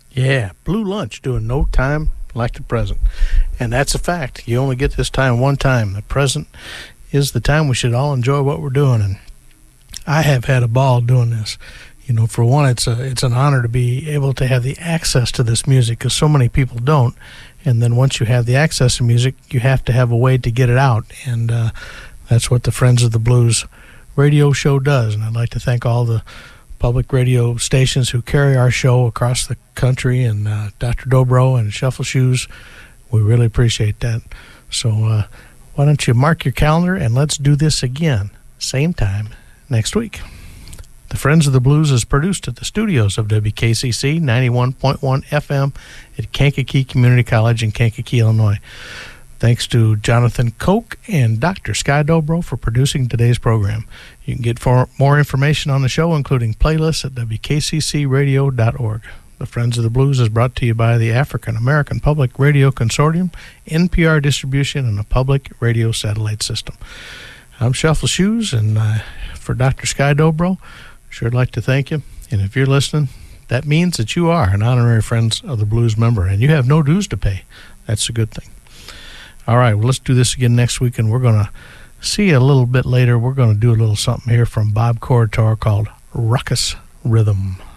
Yeah, Blue Lunch doing no time like the present. And that's a fact. You only get this time one time. The present is the time we should all enjoy what we're doing. And I have had a ball doing this. You know, for one, it's an honor to be able to have the access to this music because so many people don't. And then once you have the access to music, you have to have a way to get it out. And that's what the Friends of the Blues radio show does. And I'd like to thank all the public radio stations who carry our show across the country, and Dr. Dobro and Shuffle Shoes. We really appreciate that. So why don't you mark your calendar and let's do this again, same time next week. The Friends of the Blues is produced at the studios of WKCC 91.1 FM at Kankakee Community College in Kankakee, Illinois. Thanks to Jonathan Koch and Dr. Sky Dobro for producing today's program. You can get more information on the show, including playlists, at wkccradio.org. The Friends of the Blues is brought to you by the African American Public Radio Consortium, NPR distribution, and a public radio satellite system. I'm Shuffle Shoes, and for Dr. Sky Dobro, sure I'd like to thank you. And if you're listening, that means that you are an honorary Friends of the Blues member, and you have no dues to pay. That's a good thing. All right, well, let's do this again next week, and we're going to see you a little bit later. We're going to do a little something here from Bob Corritore called Ruckus Rhythm.